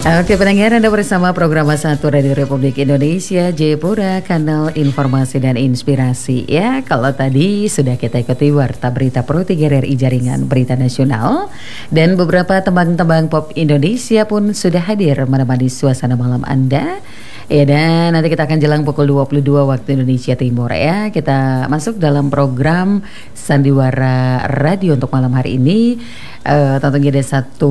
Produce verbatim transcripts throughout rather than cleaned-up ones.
Oke pendengar, Anda bersama program satu Radio Republik Indonesia Jayapura, kanal informasi dan inspirasi. Ya, kalau tadi sudah kita ikuti warta berita Pro tiga R I Jaringan Berita Nasional, dan beberapa tembang-tembang pop Indonesia pun sudah hadir menemani suasana malam Anda. Ya, dan nanti kita akan jelang pukul dua puluh dua waktu Indonesia Timur ya. Kita masuk dalam program Sandiwara Radio untuk malam hari ini. Uh, tentunya ada satu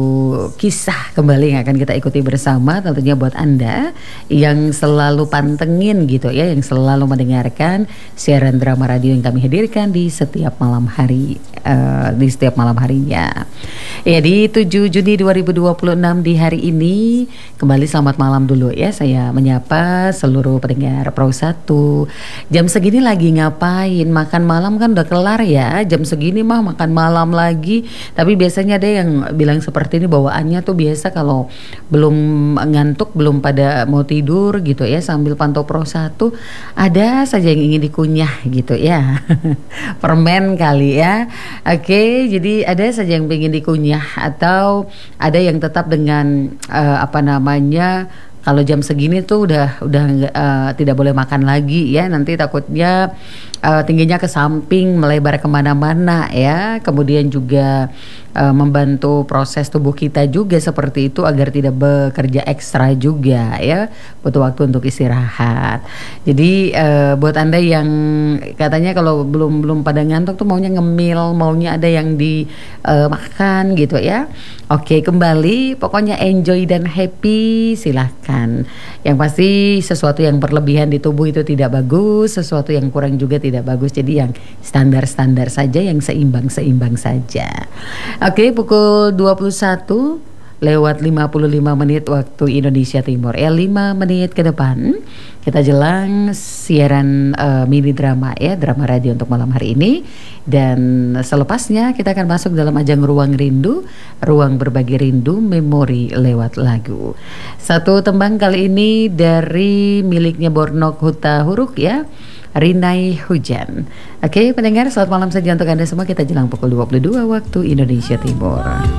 kisah kembali yang akan kita ikuti bersama, tentunya buat Anda yang selalu pantengin gitu ya, yang selalu mendengarkan siaran drama radio yang kami hadirkan di setiap malam hari, uh, di setiap malam harinya. Ya, di tujuh Juni dua ribu dua puluh enam di hari ini, kembali selamat malam dulu ya. Saya menyapa seluruh pendengar Pro satu. Jam segini lagi ngapain? Makan malam kan udah kelar ya. Jam segini mah makan malam lagi. Tapi biasanya ada yang bilang seperti ini, bawaannya tuh biasa kalau belum ngantuk, belum pada mau tidur gitu ya, sambil pantau Pro satu, ada saja yang ingin dikunyah gitu ya. Permen kali ya. Oke, jadi ada saja yang ingin dikunyah, atau ada yang tetap dengan uh, apa namanya, kalau jam segini tuh udah udah uh, tidak boleh makan lagi ya, nanti takutnya uh, tingginya ke samping, melebar kemana-mana ya. Kemudian juga uh, membantu proses tubuh kita juga seperti itu agar tidak bekerja ekstra juga ya, butuh waktu untuk istirahat. Jadi uh, buat Anda yang katanya kalau belum belum pada ngantuk tuh maunya ngemil, maunya ada yang dimakan uh, gitu ya. Oke, kembali pokoknya enjoy dan happy, silahkan. Yang pasti sesuatu yang berlebihan di tubuh itu tidak bagus, sesuatu yang kurang juga tidak bagus. Jadi yang standar-standar saja, yang seimbang-seimbang saja. Oke, pukul dua puluh satu lewat lima puluh lima menit waktu Indonesia Timur. Ya, lima menit ke depan kita jelang siaran uh, mini drama ya, drama radio untuk malam hari ini. Dan selepasnya kita akan masuk dalam ajang Ruang Rindu, ruang berbagi rindu, memori lewat lagu. Satu tembang kali ini dari miliknya Bornok Huta Huruk ya, Rinai Hujan. Oke pendengar, selamat malam saja untuk Anda semua. Kita jelang pukul dua puluh dua waktu Indonesia Timur.